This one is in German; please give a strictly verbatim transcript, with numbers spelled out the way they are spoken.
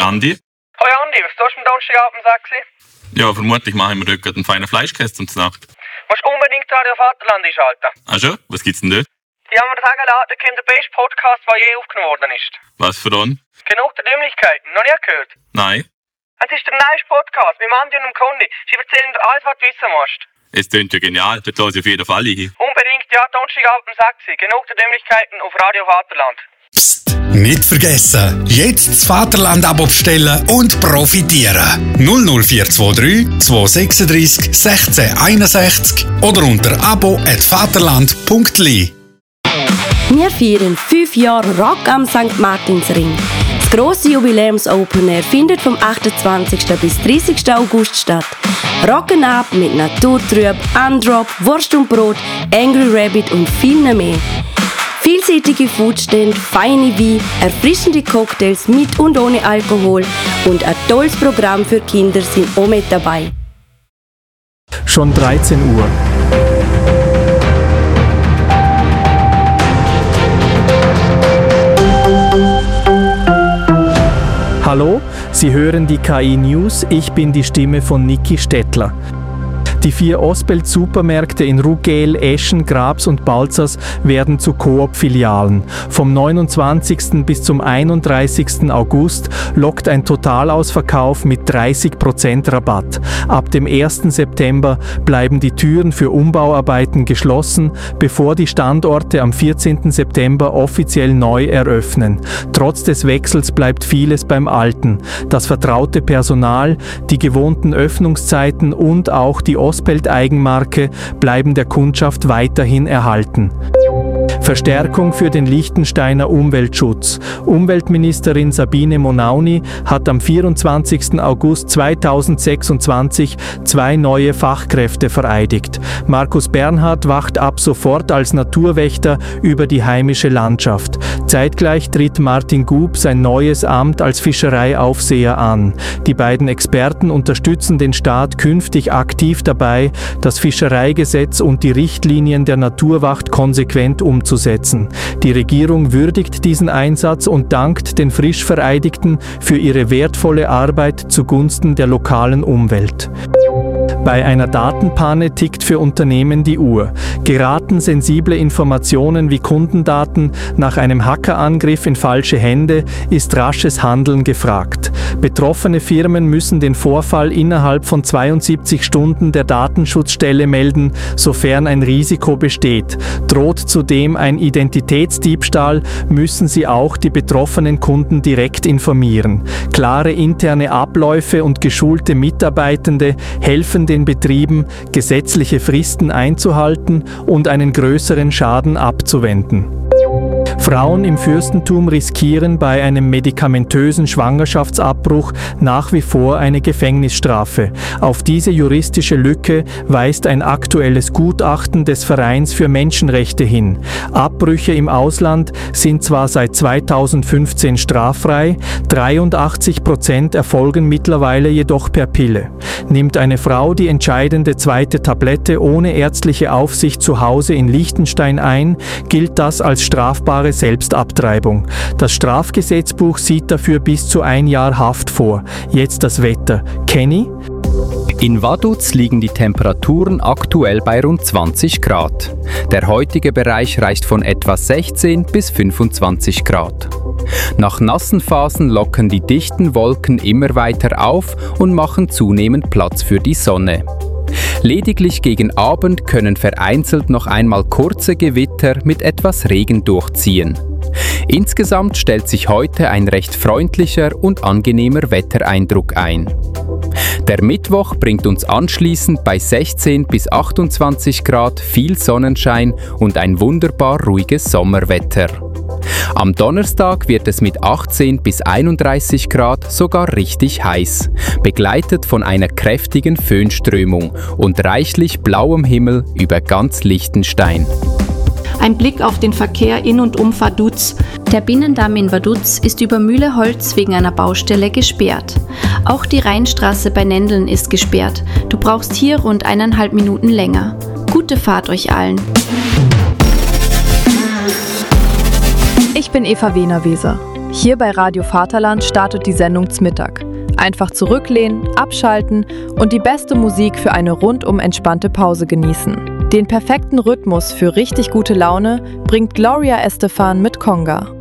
Andi? Hoi Andi, was tust du am Donnerstagabend um sechs? Ja, vermutlich machen wir dort einen feinen Fleischkäse zum Nacht. Du musst unbedingt Radio Vaterland einschalten. Ah schon? Was gibt's denn dort? Die haben mir sagen lassen, da kommt der beste Podcast, der je aufgenommen worden ist. Was für einen? Genug der Dümmlichkeiten, noch nie gehört? Nein. Es ist der neueste Podcast mit Andi und dem Kondi. Sie erzählen dir alles, was du wissen musst. Es klingt ja genial, dort höre ich auf jeden Fall hin. Unbedingt, ja, Donnerstagabend um sechs. Genug der Dümmlichkeiten auf Radio Vaterland. Psst, nicht vergessen, jetzt das Vaterland-Abo bestellen und profitieren. null null vier zwei drei zwei sechs drei sechs eins eins oder unter abo at vaterland punkt l i. Wir feiern fünf Jahre Rock am Sankt Martinsring. Das grosse Jubiläums-Open Air findet vom achtundzwanzigsten bis dreißigsten August statt. Rocken ab mit Naturtrüb, Undrop, Wurst und Brot, Angry Rabbit und viel mehr. Vielseitige Foodstände, feine Weine, erfrischende Cocktails mit und ohne Alkohol und ein tolles Programm für Kinder sind auch mit dabei. Schon dreizehn Uhr. Hallo, Sie hören die K I News, ich bin die Stimme von Niki Stettler. Die vier Osbelt-Supermärkte in Rugel, Eschen, Grabs und Balzers werden zu Coop-Filialen. Vom neunundzwanzigsten bis zum einunddreißigsten August lockt ein Totalausverkauf mit dreißig Prozent Rabatt. Ab dem ersten September bleiben die Türen für Umbauarbeiten geschlossen, bevor die Standorte am vierzehnten September offiziell neu eröffnen. Trotz des Wechsels bleibt vieles beim Alten. Das vertraute Personal, die gewohnten Öffnungszeiten und auch die Osbelt-Eigenmarke bleiben der Kundschaft weiterhin erhalten. Verstärkung für den Liechtensteiner Umweltschutz. Umweltministerin Sabine Monauni hat am vierundzwanzigsten August zweitausendsechsundzwanzig zwei neue Fachkräfte vereidigt. Markus Bernhard wacht ab sofort als Naturwächter über die heimische Landschaft. Zeitgleich tritt Martin Gub sein neues Amt als Fischereiaufseher an. Die beiden Experten unterstützen den Staat künftig aktiv dabei, das Fischereigesetz und die Richtlinien der Naturwacht konsequent umzusetzen. Die Regierung würdigt diesen Einsatz und dankt den frisch Vereidigten für ihre wertvolle Arbeit zugunsten der lokalen Umwelt. Bei einer Datenpanne tickt für Unternehmen die Uhr. Geraten sensible Informationen wie Kundendaten nach einem Hackerangriff in falsche Hände, ist rasches Handeln gefragt. Betroffene Firmen müssen den Vorfall innerhalb von zweiundsiebzig Stunden der Datenschutzstelle melden, sofern ein Risiko besteht. Droht zudem ein Identitätsdiebstahl, müssen sie auch die betroffenen Kunden direkt informieren. Klare interne Abläufe und geschulte Mitarbeitende helfen den Betrieben, gesetzliche Fristen einzuhalten und einen größeren Schaden abzuwenden. Frauen im Fürstentum riskieren bei einem medikamentösen Schwangerschaftsabbruch nach wie vor eine Gefängnisstrafe. Auf diese juristische Lücke weist ein aktuelles Gutachten des Vereins für Menschenrechte hin. Abbrüche im Ausland sind zwar seit zweitausendfünfzehn straffrei, dreiundachtzig Prozent erfolgen mittlerweile jedoch per Pille. Nimmt eine Frau die entscheidende zweite Tablette ohne ärztliche Aufsicht zu Hause in Liechtenstein ein, gilt das als strafbare Selbstabtreibung. Das Strafgesetzbuch sieht dafür bis zu ein Jahr Haft vor. Jetzt das Wetter. Kenny? In Vaduz liegen die Temperaturen aktuell bei rund zwanzig Grad. Der heutige Bereich reicht von etwa sechzehn bis fünfundzwanzig Grad. Nach nassen Phasen lockern die dichten Wolken immer weiter auf und machen zunehmend Platz für die Sonne. Lediglich gegen Abend können vereinzelt noch einmal kurze Gewitter mit etwas Regen durchziehen. Insgesamt stellt sich heute ein recht freundlicher und angenehmer Wettereindruck ein. Der Mittwoch bringt uns anschließend bei sechzehn bis achtundzwanzig Grad viel Sonnenschein und ein wunderbar ruhiges Sommerwetter. Am Donnerstag wird es mit achtzehn bis einunddreißig Grad sogar richtig heiß, begleitet von einer kräftigen Föhnströmung und reichlich blauem Himmel über ganz Liechtenstein. Ein Blick auf den Verkehr in und um Vaduz. Der Binnendamm in Vaduz ist über Mühleholz wegen einer Baustelle gesperrt. Auch die Rheinstraße bei Nendeln ist gesperrt. Du brauchst hier rund eineinhalb Minuten länger. Gute Fahrt euch allen. Ich bin Eva Wehner-Weser. Hier bei Radio Vaterland startet die Sendung zum Mittag. Einfach zurücklehnen, abschalten und die beste Musik für eine rundum entspannte Pause genießen. Den perfekten Rhythmus für richtig gute Laune bringt Gloria Estefan mit Conga.